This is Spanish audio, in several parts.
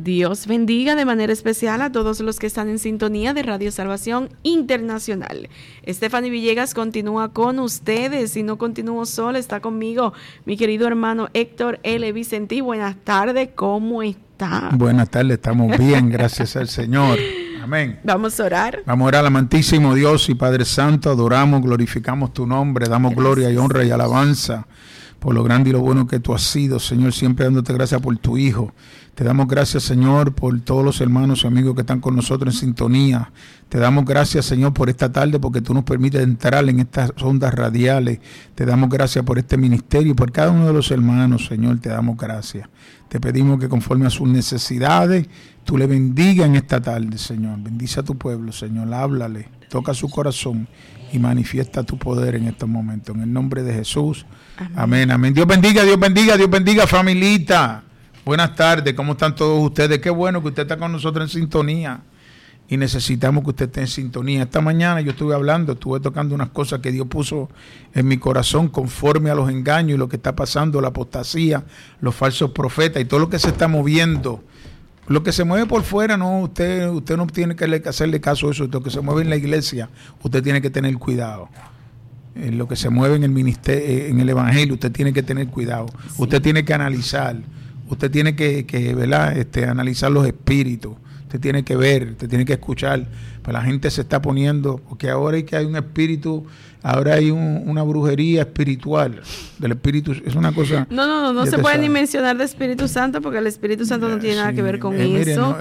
Dios bendiga de manera especial a todos los que están en sintonía de Radio Salvación Internacional. Stephanie Villegas continúa con ustedes y no continúo sola, está conmigo mi querido hermano Héctor L. Vicentí. Buenas tardes, ¿cómo está? Buenas tardes, estamos bien, gracias al Señor. Amén. Vamos a orar. Vamos a orar, amantísimo Dios y Padre Santo, adoramos, glorificamos tu nombre, damos gloria y honra y alabanza por lo grande y lo bueno que tú has sido, Señor, siempre dándote gracias por tu Hijo. Te damos gracias, Señor, por todos los hermanos y amigos que están con nosotros en sintonía. Te damos gracias, Señor, por esta tarde, porque tú nos permites entrar en estas ondas radiales. Te damos gracias por este ministerio y por cada uno de los hermanos, Señor, te damos gracias. Te pedimos que conforme a sus necesidades, tú le bendigas en esta tarde, Señor. Bendice a tu pueblo, Señor, háblale, toca su corazón y manifiesta tu poder en estos momentos. En el nombre de Jesús, amén, amén. Dios bendiga, Dios bendiga, Dios bendiga, familita. Buenas tardes, ¿cómo están todos ustedes? Qué bueno que usted está con nosotros en sintonía y necesitamos que usted esté en sintonía. Esta mañana yo estuve tocando unas cosas que Dios puso en mi corazón conforme a los engaños y lo que está pasando, la apostasía, los falsos profetas y todo lo que se está moviendo. Lo que se mueve por fuera, no, usted no tiene que hacerle caso a eso. Lo que se mueve en la iglesia, usted tiene que tener cuidado. Lo que se mueve en el ministerio, en el evangelio, usted tiene que tener cuidado. Sí. Usted tiene que analizar. Usted tiene que ¿verdad? Analizar los espíritus. Usted tiene que ver, usted tiene que escuchar. Pues la gente se está poniendo, porque ahora hay un espíritu, ahora hay una brujería espiritual. Del espíritu, es una cosa. No se puede ni mencionar de Espíritu Santo, porque el Espíritu Santo no tiene nada que ver con eso.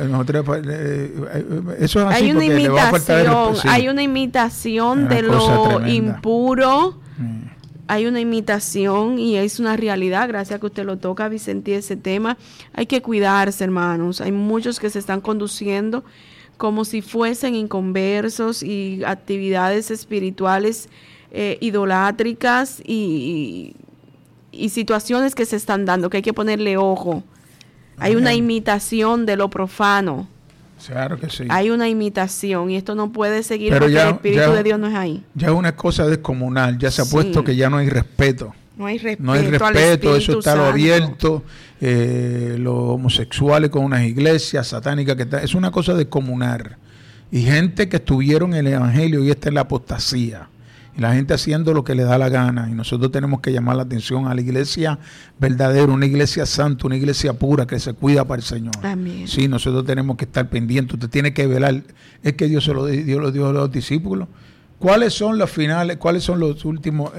Eso es así, hay una imitación de lo impuro. Hay una imitación y es una realidad. Gracias a que usted lo toca, Vicentí, ese tema. Hay que cuidarse, hermanos. Hay muchos que se están conduciendo como si fuesen inconversos y actividades espirituales idolátricas y situaciones que se están dando, que hay que ponerle ojo. Hay una imitación de lo profano. Claro que sí. Hay una imitación y esto no puede seguir. Pero porque el Espíritu de Dios no es ahí. Ya es una cosa descomunal, ya se ha puesto que ya no hay respeto. No hay respeto, eso está lo abierto, los homosexuales con unas iglesias satánicas, es una cosa descomunal. Y gente que estuvieron en el evangelio y está en la apostasía. Y la gente haciendo lo que le da la gana. Y nosotros tenemos que llamar la atención a la iglesia verdadera, una iglesia santa, una iglesia pura que se cuida para el Señor. Amén. Sí, nosotros tenemos que estar pendientes. Usted tiene que velar. Es que Dios lo dio a los discípulos. ¿Cuáles son los finales? ¿Cuáles son los últimos,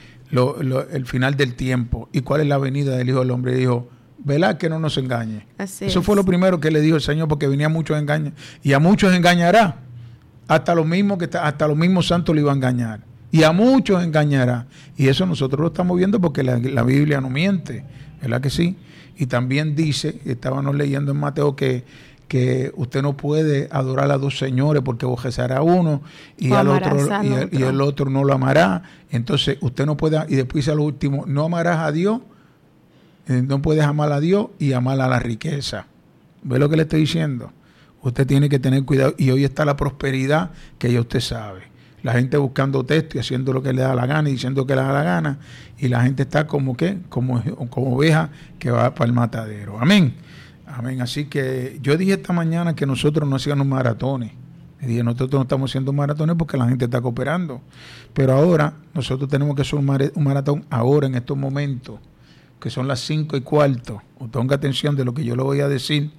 el final del tiempo? ¿Y cuál es la venida del Hijo del Hombre? Dijo, velad que no nos engañe. Eso fue lo primero que le dijo el Señor, porque venía muchos engaños. Y a muchos engañará. Hasta los mismos santos le iban a engañar. Y a muchos engañará. Y eso nosotros lo estamos viendo porque la Biblia no miente, ¿verdad que sí? Y también dice, estábamos leyendo en Mateo que usted no puede adorar a dos señores porque aborrecerá a uno y el otro no lo amará. Entonces usted no puede, y después dice a lo último, no amarás a Dios, no puedes amar a Dios y amar a la riqueza. ¿Ve lo que le estoy diciendo? Usted tiene que tener cuidado y hoy está la prosperidad que ya usted sabe. La gente buscando texto y haciendo lo que le da la gana y diciendo que le da la gana. Y la gente está como oveja que va para el matadero. Amén. Amén. Así que yo dije esta mañana que nosotros no hacíamos maratones. Dije, nosotros no estamos haciendo maratones porque la gente está cooperando. Pero ahora nosotros tenemos que hacer un maratón ahora en estos momentos, que son las 5:15. Ponga atención de lo que yo le voy a decir,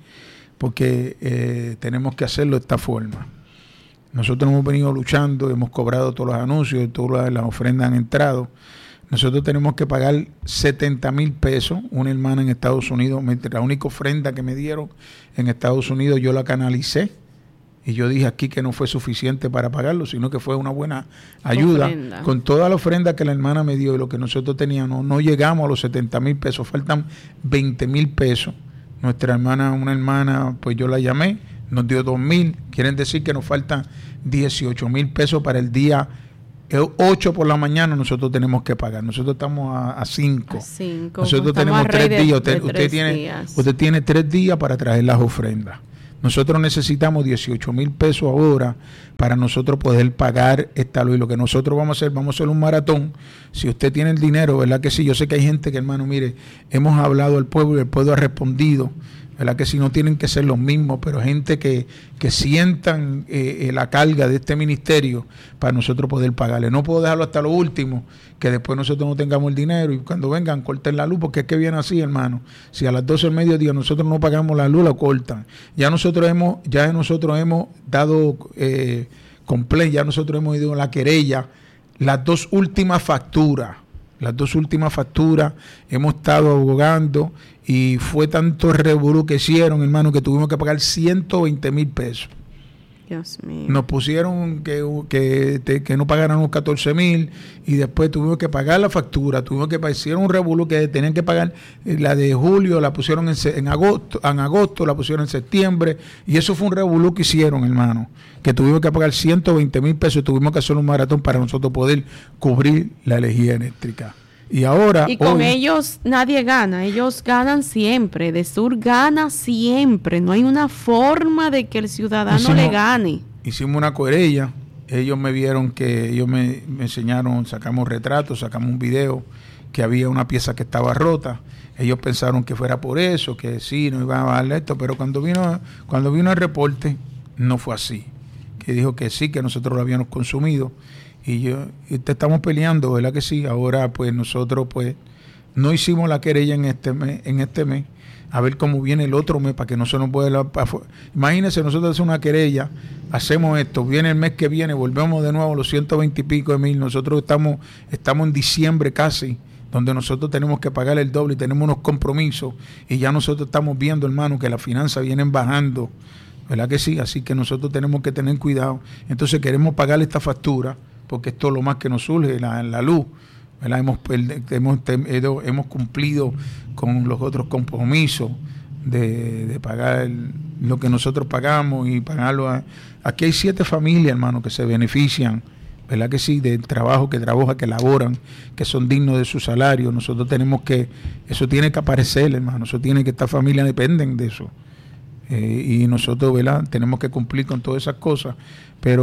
porque tenemos que hacerlo de esta forma. Nosotros hemos venido luchando, hemos cobrado todos los anuncios, todas las ofrendas han entrado. Nosotros tenemos que pagar 70,000 pesos. Una hermana en Estados Unidos, la única ofrenda que me dieron en Estados Unidos, yo la canalicé. Y yo dije aquí que no fue suficiente para pagarlo, sino que fue una buena ayuda. Ofrenda. Con toda la ofrenda que la hermana me dio y lo que nosotros teníamos, no llegamos a los 70,000 pesos, faltan 20,000 pesos. Nuestra hermana, una hermana, pues yo la llamé, nos dio 2,000, quieren decir que nos faltan 18,000 pesos para el día 8 por la mañana. Nosotros tenemos que pagar. Nosotros estamos a 5. Nosotros tenemos 3 días. Usted tiene 3 días para traer las ofrendas. Nosotros necesitamos 18,000 pesos ahora para nosotros poder pagar esta luz. Y lo que nosotros vamos a hacer un maratón. Si usted tiene el dinero, ¿verdad que sí? Yo sé que hay gente que, hermano, mire, hemos hablado al pueblo y el pueblo ha respondido, ¿verdad? Que si no tienen que ser los mismos, pero gente que sientan la carga de este ministerio para nosotros poder pagarle. No puedo dejarlo hasta lo último, que después nosotros no tengamos el dinero y cuando vengan corten la luz, porque es que viene así, hermano. Si a las 12 del mediodía nosotros no pagamos la luz, la cortan. Ya nosotros hemos dado complaint, ya nosotros hemos ido a la querella, las dos últimas facturas hemos estado abogando y fue tanto el revolú que hicieron, hermano, que tuvimos que pagar 120,000 pesos. Dios mío. Nos pusieron que no pagáramos 14,000 y después tuvimos que pagar la factura, hicieron un revolú que tenían que pagar la de julio, la pusieron en agosto, la pusieron en septiembre y eso fue un revolú que hicieron, hermano, que tuvimos que pagar 120,000 pesos y tuvimos que hacer un maratón para nosotros poder cubrir la energía eléctrica. Y ahora... Y con ellos nadie gana, ellos ganan siempre, DESUR gana siempre, no hay una forma de que el ciudadano le gane. Hicimos una querella, ellos me vieron ellos me enseñaron, sacamos retratos, sacamos un video, que había una pieza que estaba rota, ellos pensaron que fuera por eso, que sí, no iban a darle esto, pero cuando vino el reporte, no fue así, que dijo que sí, que nosotros lo habíamos consumido. Y te estamos peleando, ¿verdad que sí? Ahora pues nosotros pues no hicimos la querella en este mes, a ver cómo viene el otro mes para que no se nos pueda... Imagínense, nosotros hacemos una querella, hacemos esto, viene el mes que viene, volvemos de nuevo a los 120 y pico de mil, nosotros estamos en diciembre casi, donde nosotros tenemos que pagar el doble y tenemos unos compromisos y ya nosotros estamos viendo, hermano, que las finanzas vienen bajando, ¿verdad que sí? Así que nosotros tenemos que tener cuidado. Entonces queremos pagar esta factura, porque esto es lo más que nos surge, la luz, ¿verdad? Hemos cumplido con los otros compromisos de pagar lo que nosotros pagamos y pagarlo. Aquí hay 7 familias, hermano, que se benefician, ¿verdad que sí? Del trabajo que trabajan, que laboran, que son dignos de su salario. Nosotros tenemos eso tiene que aparecer, hermano, estas familias dependen de eso. Y nosotros, ¿verdad? Tenemos que cumplir con todas esas cosas. Pero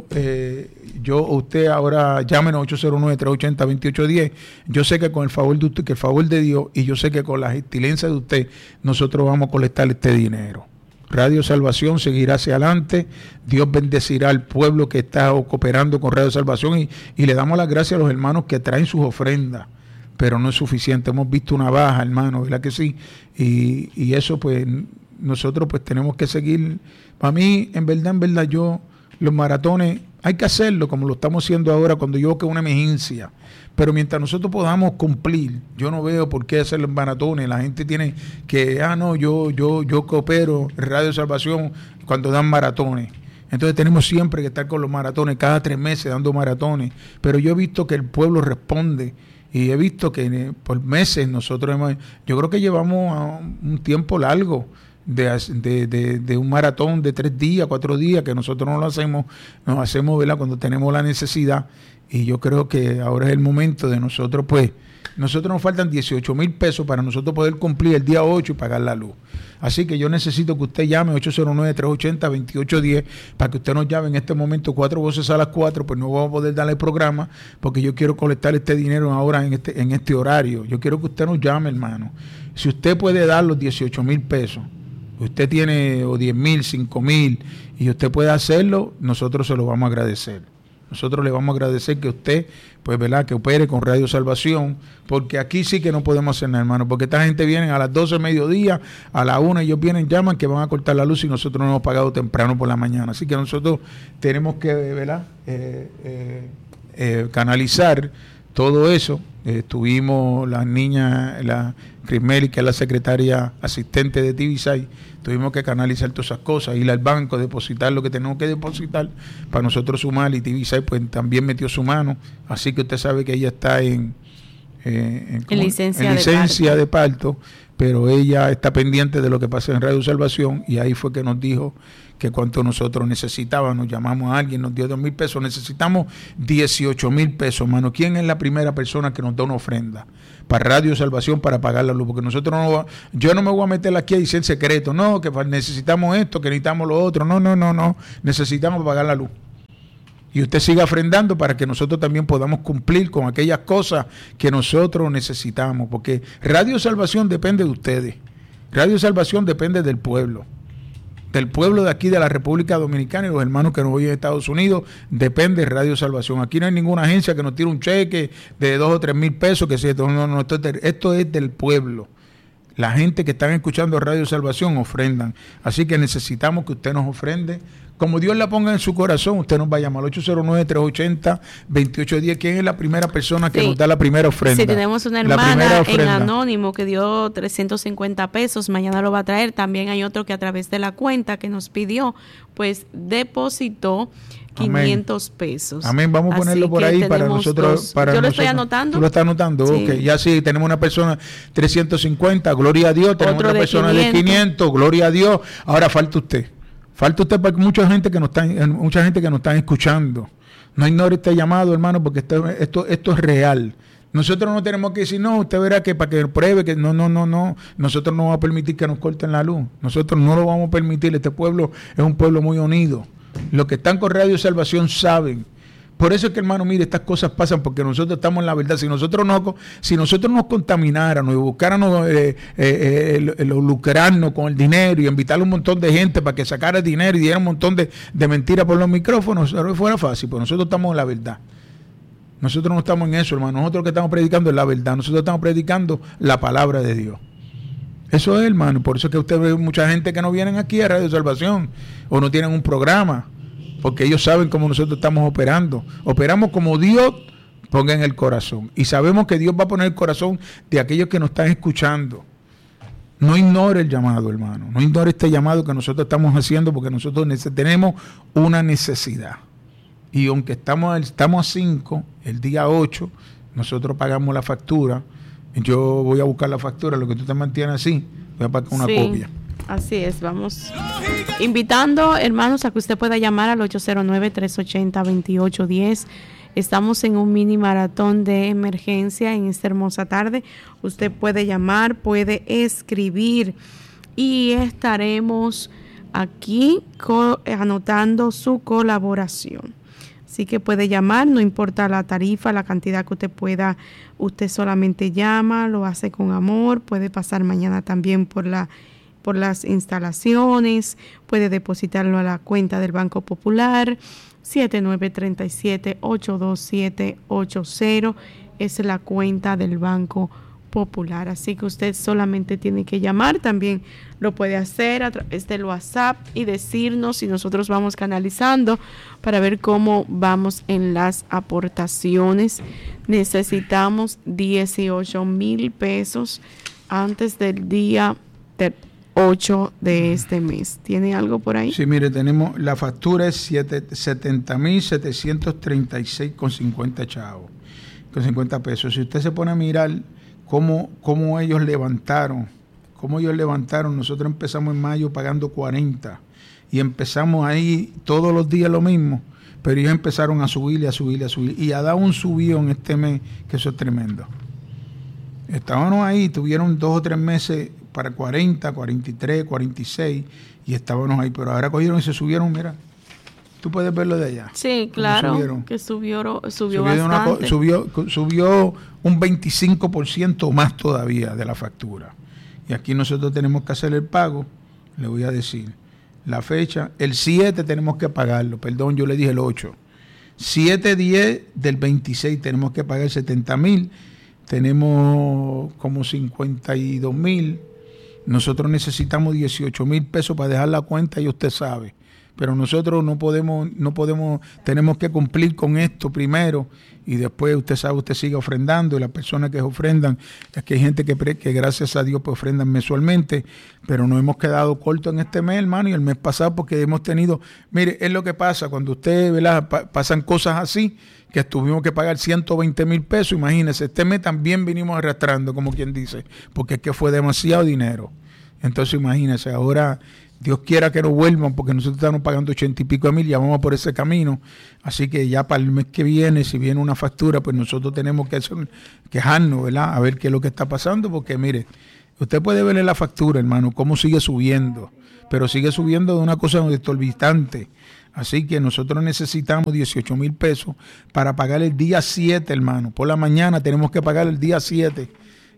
usted ahora llámenos 809-380-2810. Yo sé que con el favor de usted, que el favor de Dios, y yo sé que con la gentilencia de usted, nosotros vamos a colectar este dinero. Radio Salvación seguirá hacia adelante. Dios bendecirá al pueblo que está cooperando con Radio Salvación y le damos las gracias a los hermanos que traen sus ofrendas. Pero no es suficiente. Hemos visto una baja, hermano, ¿verdad que sí? Y eso pues... Nosotros pues tenemos que seguir. Para mí, en verdad, los maratones hay que hacerlo como lo estamos haciendo ahora cuando yo veo que es una emergencia. Pero mientras nosotros podamos cumplir, yo no veo por qué hacer los maratones. La gente tiene que, yo coopero en Radio Salvación cuando dan maratones. Entonces tenemos siempre que estar con los maratones, cada 3 meses dando maratones. Pero yo he visto que el pueblo responde. Y he visto que por meses yo creo que llevamos un tiempo largo de un maratón de 3 días, 4 días, que nosotros nos hacemos, ¿verdad? Cuando tenemos la necesidad. Y yo creo que ahora es el momento de nosotros, pues, nosotros nos faltan 18,000 pesos para nosotros poder cumplir el día 8 y pagar la luz. Así que yo necesito que usted llame 809-380-2810 para que usted nos llame en este momento 4 voces a las 4, pues no vamos a poder darle el programa porque yo quiero colectar este dinero ahora en este horario. Yo quiero que usted nos llame, hermano. Si usted puede dar los 18,000 pesos, usted tiene o 10,000, 5,000 y usted puede hacerlo, nosotros se lo vamos a agradecer. Nosotros le vamos a agradecer que usted, pues, ¿verdad?, que opere con Radio Salvación, porque aquí sí que no podemos hacer nada, hermano, porque esta gente viene a las 12 del mediodía, a la 1 ellos vienen, llaman que van a cortar la luz y nosotros no hemos pagado temprano por la mañana. Así que nosotros tenemos que, ¿verdad?, canalizar todo eso. Tuvimos las niñas, la Crismeli, que es la secretaria asistente de TVSAI, tuvimos que canalizar todas esas cosas, ir al banco, depositar lo que tenemos que depositar para nosotros sumar, y TVSAI pues también metió su mano, así que usted sabe que ella está en licencia de parto, pero ella está pendiente de lo que pasa en Radio Salvación, y ahí fue que nos dijo que cuánto nosotros necesitábamos. Llamamos a alguien, nos dio 2,000 pesos, necesitamos 18,000 pesos, hermano. ¿Quién es la primera persona que nos da una ofrenda para Radio Salvación para pagar la luz? Porque nosotros yo no me voy a meter aquí a decir secreto, no, que necesitamos esto, que necesitamos lo otro, no, necesitamos pagar la luz. Y usted siga ofrendando para que nosotros también podamos cumplir con aquellas cosas que nosotros necesitamos, porque Radio Salvación depende de ustedes. Radio Salvación depende del pueblo de aquí de la República Dominicana, y los hermanos que nos oyen en Estados Unidos, depende de Radio Salvación. Aquí no hay ninguna agencia que nos tire un cheque de 2 o 3 mil pesos, que si no, esto es del pueblo. La gente que están escuchando Radio Salvación ofrendan. Así que necesitamos que usted nos ofrende. Como Dios la ponga en su corazón, usted nos va a llamar al 809-380-2810. ¿Quién es la primera persona que nos da la primera ofrenda? Sí, tenemos una hermana en anónimo que dio 350 pesos. Mañana lo va a traer. También hay otro que a través de la cuenta que nos pidió, pues depositó 500 pesos. Amén, vamos a ponerlo por ahí para nosotros. Yo lo estoy anotando. ¿Tú lo estás anotando? Sí. Ok, ya sí, tenemos una persona 350, gloria a Dios. Tenemos otra persona 500. De 500, gloria a Dios. Ahora falta usted. Falta usted para mucha gente que nos está escuchando. No ignore este llamado, hermano, porque esto es real. Nosotros no tenemos que decir, no, usted verá que para que pruebe que no. Nosotros no vamos a permitir que nos corten la luz. Nosotros no lo vamos a permitir. Este pueblo es un pueblo muy unido. Los que están con Radio Salvación saben. Por eso es que, hermano, mire, estas cosas pasan porque nosotros estamos en la verdad. Si nosotros nos contamináramos y buscáramos lucrarnos con el dinero y invitar a un montón de gente para que sacara dinero y diera un montón de mentiras por los micrófonos, fuera fácil, pues nosotros estamos en la verdad. Nosotros no estamos en eso, hermano. Nosotros lo que estamos predicando es la verdad. Nosotros estamos predicando la palabra de Dios. Eso es, hermano. Por eso es que usted ve mucha gente que no vienen aquí a Radio Salvación o no tienen un programa, porque ellos saben cómo nosotros estamos operando. Operamos como Dios ponga en el corazón. Y sabemos que Dios va a poner el corazón de aquellos que nos están escuchando. No ignore el llamado, hermano. No ignore este llamado que nosotros estamos haciendo, porque nosotros tenemos una necesidad. Y aunque estamos a 5, el día 8, nosotros pagamos la factura. Yo voy a buscar la factura, lo que tú te mantienes así, voy a pagar una copia. Así es, vamos invitando, hermanos, a que usted pueda llamar al 809-380-2810. Estamos en un mini maratón de emergencia en esta hermosa tarde. Usted puede llamar, puede escribir y estaremos aquí anotando su colaboración. Así que puede llamar, no importa la tarifa, la cantidad que usted pueda, usted solamente llama, lo hace con amor, puede pasar mañana también por las instalaciones, puede depositarlo a la cuenta del Banco Popular, 7937-82780, es la cuenta del Banco Popular. Así que usted solamente tiene que llamar, también lo puede hacer a través del WhatsApp y decirnos, y nosotros vamos canalizando para ver cómo vamos en las aportaciones. Necesitamos 18,000 pesos antes del día 8 de este mes. ¿Tiene algo por ahí? Sí, mire, tenemos, la factura es 70,736,50 chavos, con 50 pesos. Si usted se pone a mirar cómo ellos levantaron, nosotros empezamos en mayo pagando 40 y empezamos ahí todos los días lo mismo, pero ellos empezaron a subir y a dar un subión este mes, que eso es tremendo. Estábamos ahí, tuvieron 2 o 3 meses para 40, 43, 46 y estábamos ahí, pero ahora cogieron y se subieron, mira. Tú puedes verlo de allá. Sí, claro, que subió bastante. Subió un 25% más todavía de la factura. Y aquí nosotros tenemos que hacer el pago, le voy a decir, la fecha, el 7 tenemos que pagarlo, perdón, yo le dije el 8. 7/10 del 26 tenemos que pagar 70,000, tenemos como 52,000, nosotros necesitamos 18,000 pesos para dejar la cuenta y usted sabe. Pero nosotros no podemos, tenemos que cumplir con esto primero y después usted sabe, usted sigue ofrendando y las personas que ofrendan, es que hay gente que gracias a Dios pues ofrendan mensualmente, pero nos hemos quedado cortos en este mes, hermano, y el mes pasado porque hemos tenido, mire, es lo que pasa cuando usted, ¿verdad? Pasan cosas así, que tuvimos que pagar 120,000 pesos, imagínese, este mes también vinimos arrastrando, como quien dice, porque es que fue demasiado dinero. Entonces imagínese, ahora Dios quiera que no vuelvan, porque nosotros estamos pagando 80 y pico de mil, ya vamos por ese camino. Así que ya para el mes que viene, si viene una factura, pues nosotros tenemos que quejarnos, ¿verdad? A ver qué es lo que está pasando, porque mire, usted puede verle la factura, hermano, cómo sigue subiendo, pero sigue subiendo de una cosa exorbitante. Así que nosotros necesitamos 18,000 pesos para pagar el día 7, hermano. Por la mañana tenemos que pagar el día 7.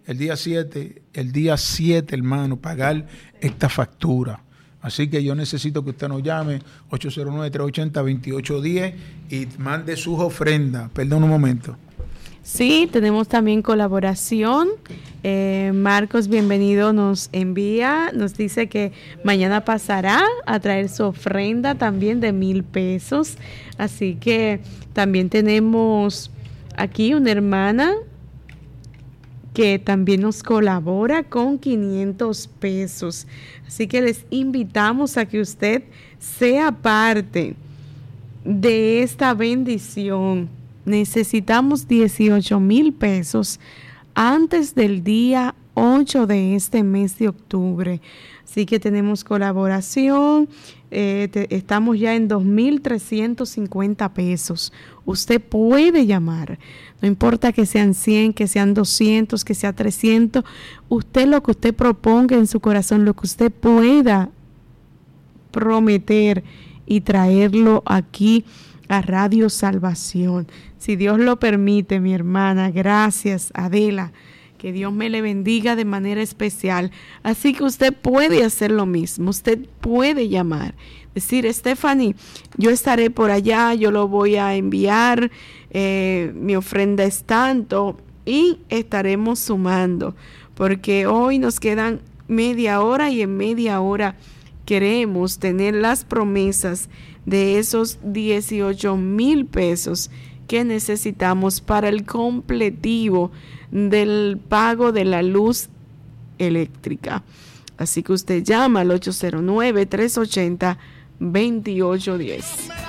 el día 7, hermano, pagar esta factura. Así que yo necesito que usted nos llame 809-380-2810 y mande sus ofrendas. Perdón un momento. Sí, tenemos también colaboración. Marcos, bienvenido, nos dice que mañana pasará a traer su ofrenda también de 1,000 pesos. Así que también tenemos aquí una hermana que también nos colabora con 500 pesos. Así que les invitamos a que usted sea parte de esta bendición. Necesitamos 18,000 pesos antes del día 8 de este mes de octubre. Así que tenemos colaboración. Estamos ya en 2,350 pesos. Usted puede llamar. No importa que sean 100, que sean 200, que sea 300. Usted lo que usted proponga en su corazón, lo que usted pueda prometer y traerlo aquí a Radio Salvación. Si Dios lo permite, mi hermana, gracias, Adela. Que Dios me le bendiga de manera especial. Así que usted puede hacer lo mismo. Usted puede llamar. Decir, Stephanie, yo estaré por allá, yo lo voy a enviar, mi ofrenda es tanto y estaremos sumando. Porque hoy nos quedan media hora y en media hora queremos tener las promesas de esos 18,000 pesos que necesitamos para el completivo del pago de la luz eléctrica. Así que usted llama al 809-380-2810.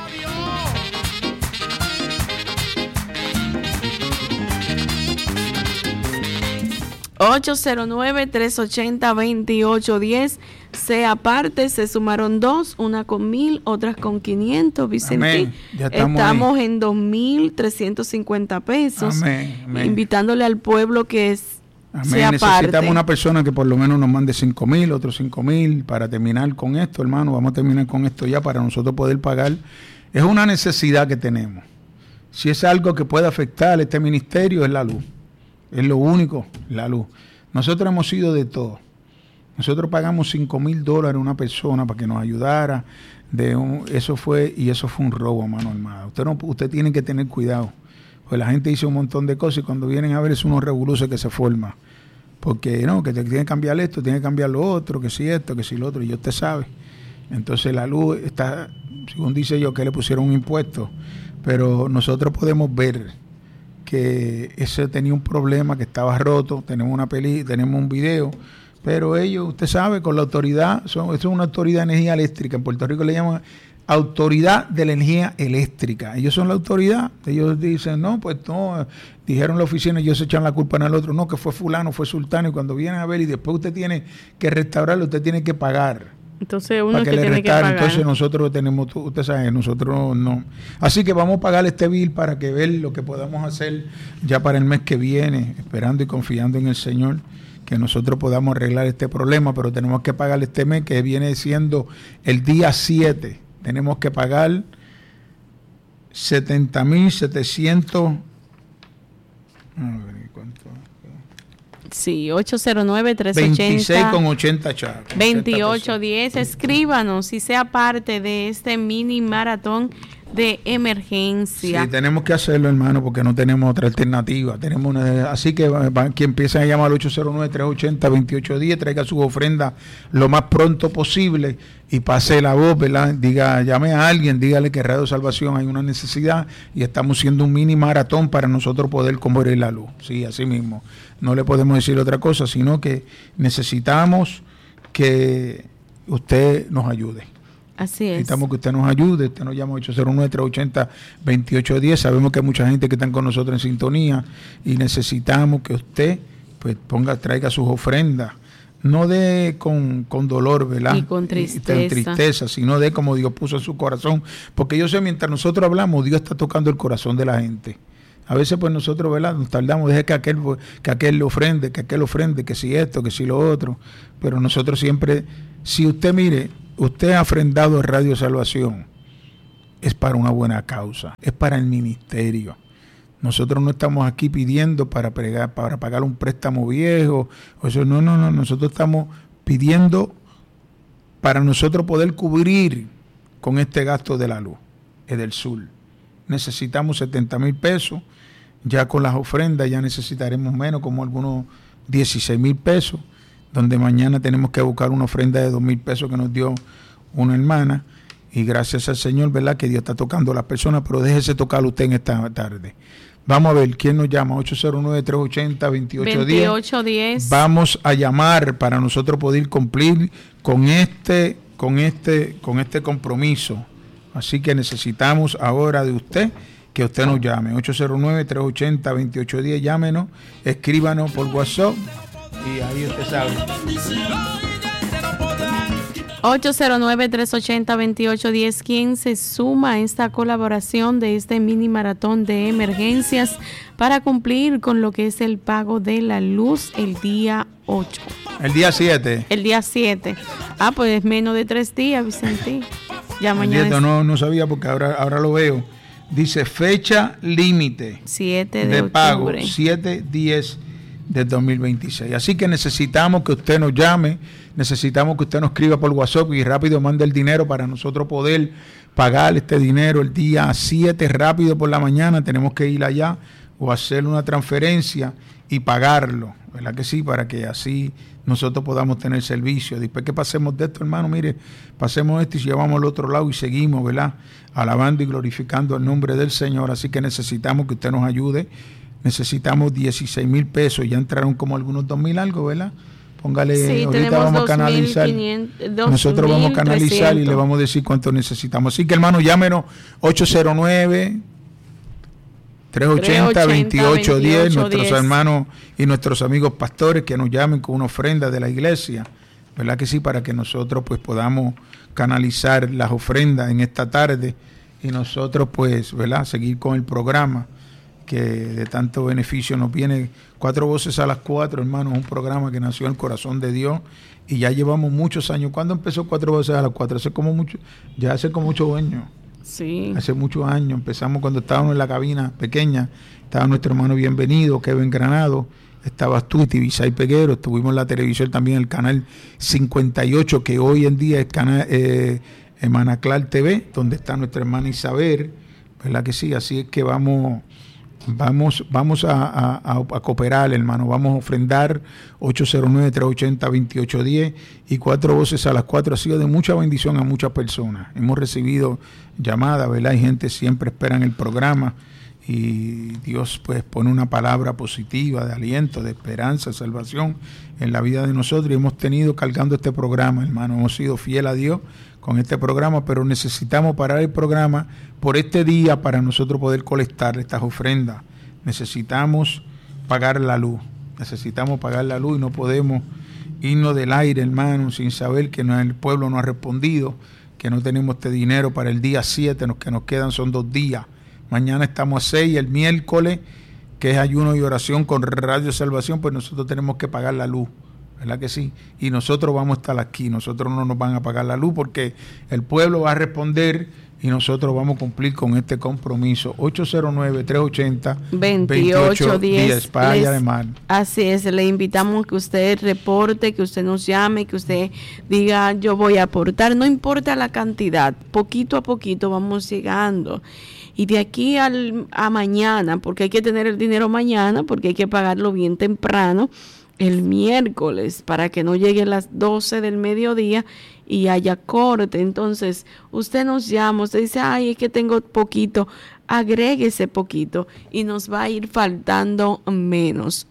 809-380-2810. Sea parte, se sumaron 2, una con 1,000, otras con 500, Vicente. Estamos en 2,350 pesos. Amén. Invitándole al pueblo que sea parte. Necesitamos una persona que por lo menos nos mande 5,000, otros 5,000 para terminar con esto, hermano. Vamos a terminar con esto ya para nosotros poder pagar. Es una necesidad que tenemos. Si es algo que puede afectar este ministerio, es la luz. Es lo único, la luz. Nosotros hemos sido de todo. Nosotros pagamos $5,000 a una persona para que nos ayudara. Eso fue un robo, mano armada. Usted tiene que tener cuidado. Pues la gente dice un montón de cosas y cuando vienen a ver es unos revoluciones que se forman. Porque no, que te tiene que cambiar esto, tiene que cambiar lo otro, que si esto, que si lo otro, y usted sabe. Entonces la luz está, según dice yo, que le pusieron un impuesto. Pero nosotros podemos ver que ese tenía un problema, que estaba roto, tenemos tenemos un video. Pero ellos, usted sabe, con la autoridad, esto es una autoridad de energía eléctrica. En Puerto Rico le llaman autoridad de la energía eléctrica. Ellos son la autoridad. Ellos dicen, no, pues no, dijeron la oficina, ellos se echan la culpa en el otro. No, que fue fulano, fue sultano. Y cuando vienen a ver y después usted tiene que restaurarlo, usted tiene que pagar. Entonces uno que tiene que pagar. Entonces nosotros tenemos, usted sabe, nosotros no. Así que vamos a pagar este bill para que ver lo que podamos hacer ya para el mes que viene, esperando y confiando en el Señor, que nosotros podamos arreglar este problema, pero tenemos que pagar este mes que viene siendo el día 7. Tenemos que pagar 70,700. ¿Cuánto? Sí, 809-380. 26,80 chavos. 2810. Escríbanos y sea parte de este mini maratón de emergencia. Sí, tenemos que hacerlo, hermano, porque no tenemos otra alternativa. Así que quien empiece a llamar al 809-380-2810, traiga su ofrenda lo más pronto posible y pase la voz, ¿verdad? Llame a alguien, dígale que Radio Salvación hay una necesidad y estamos haciendo un mini maratón para nosotros poder cubrir la luz. Sí, así mismo. No le podemos decir otra cosa, sino que necesitamos que usted nos ayude. Así es. Necesitamos que usted nos ayude. Usted nos llama 809-380-2810. Sabemos que hay mucha gente que está con nosotros en sintonía y necesitamos que usted pues traiga sus ofrendas. No de con dolor, ¿verdad? Y con tristeza, sino de como Dios puso en su corazón. Porque yo sé, mientras nosotros hablamos, Dios está tocando el corazón de la gente. A veces pues nosotros, ¿verdad?, nos tardamos, deje que aquel le ofrende, que si esto, que si lo otro. Pero nosotros siempre, si usted mire, usted ha ofrendado a Radio Salvación, es para una buena causa, es para el ministerio. Nosotros no estamos aquí pidiendo para pagar un préstamo viejo. O eso, no. Nosotros estamos pidiendo para nosotros poder cubrir con este gasto de la luz, del sur. Necesitamos 70,000 pesos. Ya con las ofrendas ya necesitaremos menos, como algunos 16,000 pesos, donde mañana tenemos que buscar una ofrenda de 2,000 pesos que nos dio una hermana. Y gracias al Señor, ¿verdad?, que Dios está tocando a las personas, pero déjese tocar usted en esta tarde. Vamos a ver quién nos llama, 809-380-2810. Vamos a llamar para nosotros poder cumplir con este compromiso. Así que necesitamos ahora de usted que usted nos llame, 809-380-2810, llámenos, escríbanos por WhatsApp y ahí usted sabe. 809-380-2810. ¿Quién se suma a esta colaboración de este mini maratón de emergencias para cumplir con lo que es el pago de la luz el día 8? El día 7. El día 7. Pues menos de 3 días, Vicente. Ya mañana. No sabía porque ahora lo veo. Dice fecha límite 7 de pago, 7/10 del 2026. Así que necesitamos que usted nos llame, necesitamos que usted nos escriba por WhatsApp y rápido mande el dinero para nosotros poder pagar este dinero el día 7 rápido por la mañana. Tenemos que ir allá o hacer una transferencia y pagarlo, ¿verdad que sí? Para que así nosotros podamos tener servicio. Después que pasemos de esto, hermano, mire, pasemos esto y llevamos al otro lado y seguimos, ¿verdad?, alabando y glorificando el nombre del Señor. Así que necesitamos que usted nos ayude. Necesitamos 16,000 pesos, ya entraron como algunos 2,000 algo, ¿verdad? Póngale, sí, ahorita vamos a canalizar. Nosotros vamos a canalizar 300. Y le vamos a decir cuánto necesitamos. Así que, hermano, llámenos 809-380-2810, nuestros hermanos y nuestros amigos pastores que nos llamen con una ofrenda de la iglesia, ¿verdad que sí? Para que nosotros pues podamos canalizar las ofrendas en esta tarde y nosotros pues, ¿verdad?, seguir con el programa que de tanto beneficio nos viene. 4 voces a las 4, hermano, es un programa que nació en el corazón de Dios y ya llevamos muchos años. ¿Cuándo empezó 4 voces a las 4? Hace como muchos años. Sí. Hace muchos años. Empezamos cuando estábamos en la cabina pequeña. Estaba nuestro hermano Bienvenido, Kevin Granado, estabas tú, Tibisay Peguero, estuvimos en la televisión también, el canal 58, que hoy en día es canal Manaclar TV, donde está nuestra hermana Isabel, ¿verdad que sí? Así es que vamos a cooperar, hermano, vamos a ofrendar 809-380-2810 y 4 voces a las 4. Ha sido de mucha bendición a muchas personas. Hemos recibido llamadas, ¿verdad? Hay gente siempre espera en el programa y Dios pues pone una palabra positiva de aliento, de esperanza, salvación en la vida de nosotros y hemos tenido cargando este programa, hermano. Hemos sido fieles a Dios con este programa, pero necesitamos parar el programa por este día para nosotros poder colectar estas ofrendas. Necesitamos pagar la luz y no podemos irnos del aire, hermano, sin saber que el pueblo no ha respondido, que no tenemos este dinero para el día 7, que nos quedan son 2 días. Mañana estamos a 6, el miércoles, que es ayuno y oración con Radio Salvación, pues nosotros tenemos que pagar la luz, ¿verdad que sí? Y nosotros vamos a estar aquí, nosotros no nos van a pagar la luz porque el pueblo va a responder y nosotros vamos a cumplir con este compromiso. 809-380-2810 para allá de mar. Así es, le invitamos que usted reporte, que usted nos llame, que usted diga yo voy a aportar, no importa la cantidad, poquito a poquito vamos llegando. Y de aquí a mañana, porque hay que tener el dinero mañana, porque hay que pagarlo bien temprano, el miércoles, para que no llegue a las 12 del mediodía y haya corte. Entonces, usted nos llama, usted dice, ay, es que tengo poquito, agregue ese poquito y nos va a ir faltando menos.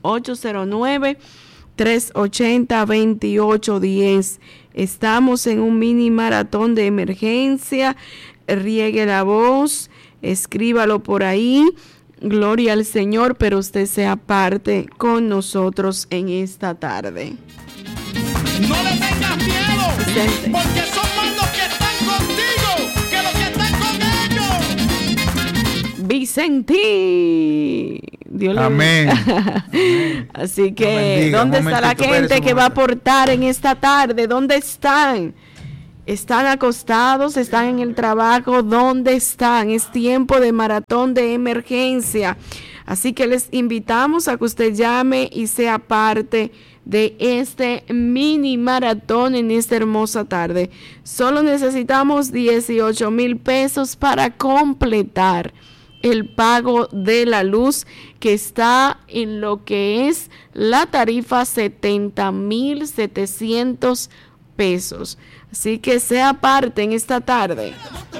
809-380-2810. Estamos en un mini maratón de emergencia. Riegue la voz, escríbalo por ahí. Gloria al Señor, pero usted sea parte con nosotros en esta tarde. No le tengas miedo, Vicente, porque son más los que están contigo que los que están con ellos. Vicente, Dios le amén. Así que, ¿dónde está la gente que va a aportar en esta tarde? ¿Dónde están? ¿Están acostados? ¿Están en el trabajo? ¿Dónde están? Es tiempo de maratón de emergencia. Así que les invitamos a que usted llame y sea parte de este mini maratón en esta hermosa tarde. Solo necesitamos 18,000 pesos para completar el pago de la luz, que está en lo que es la tarifa 70,700 pesos. Así que sea parte en esta tarde.